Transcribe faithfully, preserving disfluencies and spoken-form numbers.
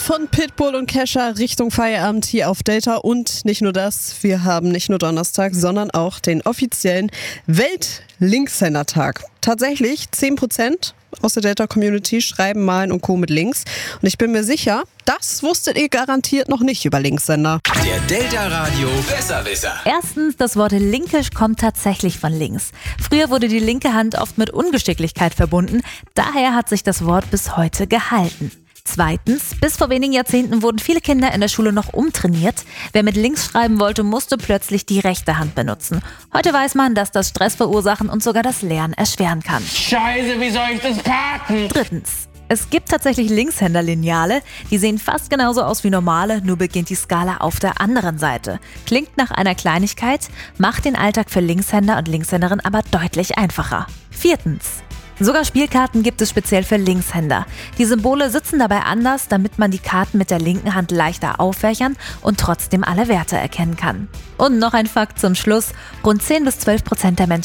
von Pitbull und Kesha Richtung Feierabend hier auf Delta. Und nicht nur das, wir haben nicht nur Donnerstag, sondern auch den offiziellen Welt-Linkshänder-Tag. Tatsächlich zehn Prozent aus der Delta-Community schreiben, malen und Co. mit Links. Und ich bin mir sicher, das wusstet ihr garantiert noch nicht über Linkshänder. Der Delta Radio Besserwisser. Erstens, das Wort linkisch kommt tatsächlich von links. Früher wurde die linke Hand oft mit Ungeschicklichkeit verbunden, daher hat sich das Wort bis heute gehalten. Zweitens, bis vor wenigen Jahrzehnten wurden viele Kinder in der Schule noch umtrainiert. Wer mit links schreiben wollte, musste plötzlich die rechte Hand benutzen. Heute weiß man, dass das Stress verursachen und sogar das Lernen erschweren kann. Scheiße, wie soll ich das parken? Drittens, es gibt tatsächlich Linkshänder-Lineale. Die sehen fast genauso aus wie normale, nur beginnt die Skala auf der anderen Seite. Klingt nach einer Kleinigkeit, macht den Alltag für Linkshänder und Linkshänderin aber deutlich einfacher. Viertens, sogar Spielkarten gibt es speziell für Linkshänder. Die Symbole sitzen dabei anders, damit man die Karten mit der linken Hand leichter auffächern und trotzdem alle Werte erkennen kann. Und noch ein Fakt zum Schluss: Rund zehn bis zwölf Prozent der Menschen